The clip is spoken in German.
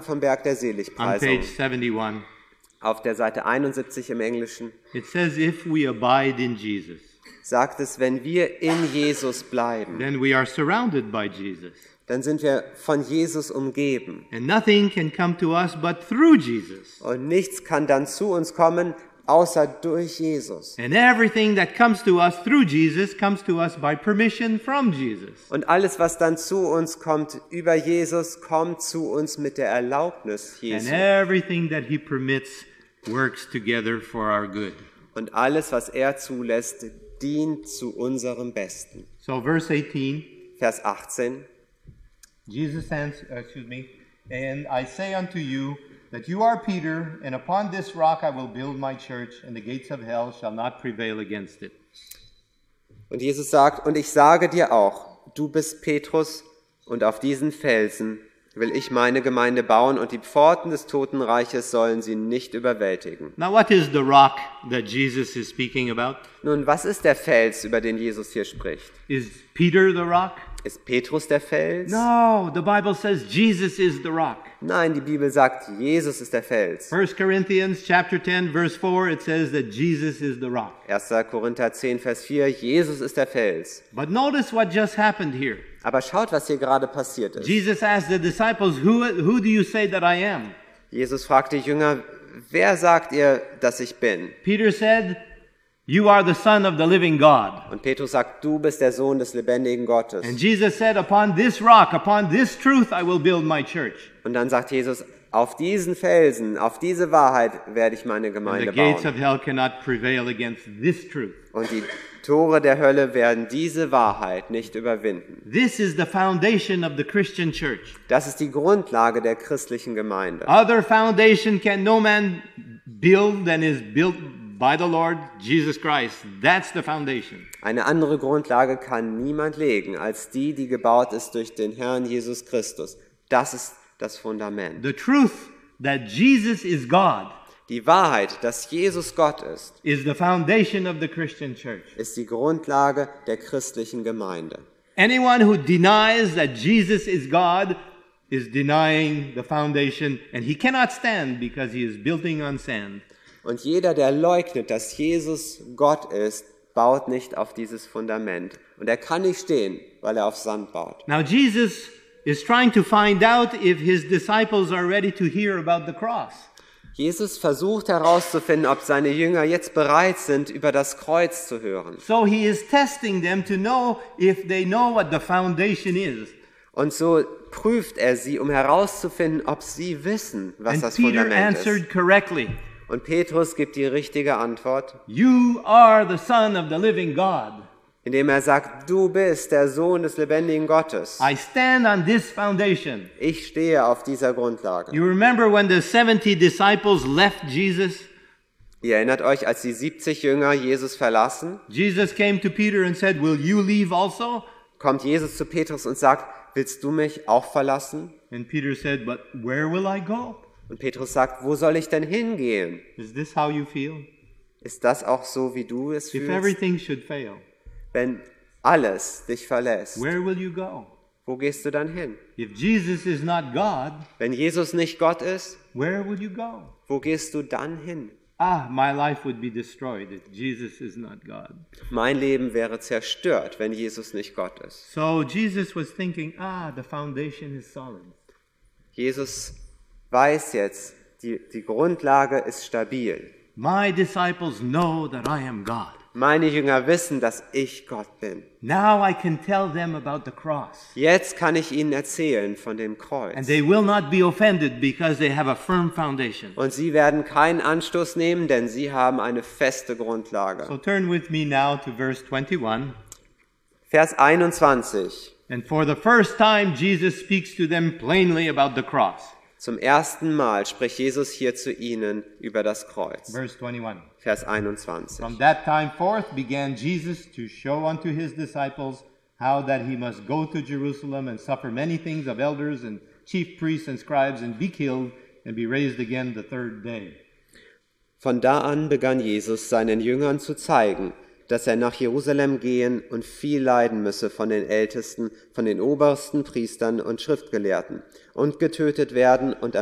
vom Berg der on Seligpreisung. page 71. Auf der Seite 71 im Englischen It says, if we abide in Jesus, sagt es, wenn wir in Jesus bleiben, then we are surrounded by Jesus. dann sind wir von Jesus umgeben. And nothing can come to us but through Jesus. Und nichts kann dann zu uns kommen, außer durch Jesus. And everything that comes to us through Jesus comes to us by permission from Jesus. Und alles, was dann zu uns kommt über Jesus, kommt zu uns mit der Erlaubnis And Jesu. everything that he permits works together for our good. Und alles, was er zulässt, dient zu unserem Besten. So verse 18, Vers 18. Jesus answered, and I say unto you that you are Peter, and upon this rock I will build my church, and the gates of hell shall not prevail against it. Und Jesus sagt, und ich sage dir auch, du bist Petrus, und auf diesen Felsen will ich meine Gemeinde bauen, und die Pforten des Totenreiches sollen sie nicht überwältigen. Now what is the rock that Jesus is speaking about? Nun, was ist der Fels, über den Jesus hier spricht? Is Peter the rock? Ist Petrus der Fels? No, the Bible says Jesus is the rock. Nein, die Bibel sagt, Jesus ist der Fels. 1 Corinthians chapter 10 verse 4, it says that Jesus is the rock. 1. Korinther 10, Vers 4, Jesus ist der Fels. But notice what just happened here. Aber schaut, was hier gerade passiert ist. Jesus asked the disciples, who do you say that I am? Jesus fragt die Jünger, wer sagt ihr, dass ich bin? Peter said, you are the Son of the living God. Und Petrus sagt, du bist der Sohn des lebendigen Gottes. And Jesus said, upon this rock, upon this truth I will build my church. Und dann sagt Jesus, auf diesen Felsen, auf diese Wahrheit werde ich meine And the Gemeinde gates bauen. of hell cannot prevail against this truth. Und die Tore der Hölle werden diese Wahrheit nicht überwinden. This is the foundation of the Christian church. Das ist die Grundlage der christlichen Gemeinde. Other foundation can no man build than is built by the Lord Jesus Christ. That's the foundation. Eine andere Grundlage kann niemand legen, als die, die gebaut ist durch den Herrn Jesus Christus. Das ist das Fundament. The truth that Jesus is God Die Wahrheit, dass Jesus Gott ist, is the foundation of the Christian church. ist die Grundlage der christlichen Gemeinde. Anyone who denies that Jesus is God is denying the foundation, and he cannot stand because he is building on sand. Und jeder, der leugnet, dass Jesus Gott ist, baut nicht auf dieses Fundament. Und er kann nicht stehen, weil er auf Sand baut. Now Jesus is trying to find out if his disciples are ready to hear about the cross. Jesus versucht herauszufinden, ob seine Jünger jetzt bereit sind, über das Kreuz zu hören. So he is testing them to know if they know what the foundation is. Und so prüft er sie, um herauszufinden, ob sie wissen, was And das Peter Fundament ist. answered correctly. Und Petrus gibt die richtige Antwort, You are the Son of the living God. indem er sagt, du bist der Sohn des lebendigen Gottes. I stand on this foundation. Ich stehe auf dieser Grundlage. You remember when the 70 disciples left Jesus? Ihr erinnert euch, als die 70 Jünger Jesus verlassen, Jesus came to Peter and said, will you leave also? kommt Jesus zu Petrus und sagt, willst du mich auch verlassen? And Peter said, but where will I go? Und Petrus sagt, wo soll ich denn hingehen? Is this how you feel? Ist das auch so, wie du es If fühlst? everything should fail, Wenn alles dich verlässt, where will you go? wo gehst du dann hin? If Jesus is not God, Wenn Jesus nicht Gott ist, where would you go? wo gehst du dann hin? My life would be destroyed if Jesus is not God. Mein Leben wäre zerstört, wenn Jesus nicht Gott ist. So Jesus was thinking, the foundation is solid. Jesus weiß jetzt, die Grundlage ist stabil. My disciples know that I am God. Meine Jünger wissen, dass ich Gott bin. Now I can tell them about the cross. Jetzt kann ich ihnen erzählen von dem And Kreuz. they will not be offended because they have a firm foundation. Und sie werden keinen Anstoß nehmen, denn sie haben eine feste Grundlage. So turn with me now to verse 21. Vers 21. And for the first time, Jesus speaks to them plainly about the cross. Zum ersten Mal spricht Jesus hier zu ihnen über das Kreuz. Verse 21. Vers 21. From that time forth began Jesus to show unto his disciples how that he must go to Jerusalem and suffer many things of elders and chief priests and scribes and be killed and be raised again the third day. Von da an begann Jesus seinen Jüngern zu zeigen, dass er nach Jerusalem gehen und viel leiden müsse von den Ältesten, von den obersten Priestern und Schriftgelehrten und getötet werden und